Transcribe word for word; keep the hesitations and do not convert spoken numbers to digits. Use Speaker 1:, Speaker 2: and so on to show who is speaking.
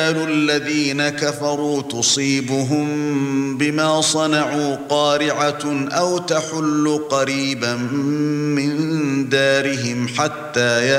Speaker 1: الذين كفروا تصيبهم بما صنعوا قارعة أو تحل قريبا من دارهم حتى